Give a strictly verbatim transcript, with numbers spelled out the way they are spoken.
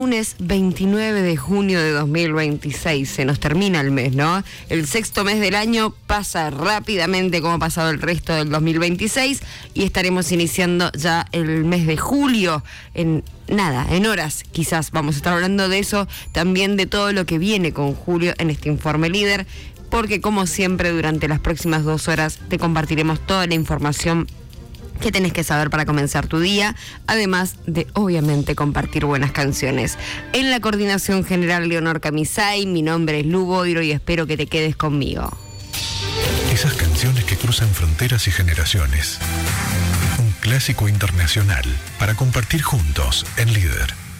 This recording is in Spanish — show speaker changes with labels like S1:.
S1: Lunes veintinueve de junio de dos mil veintiséis, se nos termina el mes, ¿no? El sexto mes del año pasa rápidamente como ha pasado el resto del dos mil veintiséis y estaremos iniciando ya el mes de julio en nada, en horas quizás. Vamos a estar hablando de eso, también de todo lo que viene con julio en este Informe Líder, porque como siempre durante las próximas dos horas te compartiremos toda la información que tenés que saber para comenzar tu día, además de, obviamente, compartir buenas canciones. En la coordinación general, Leonor Camisay, mi nombre es Lu Boiro y espero que te quedes conmigo.
S2: Esas canciones que cruzan fronteras y generaciones. Un clásico internacional para compartir juntos en Líder.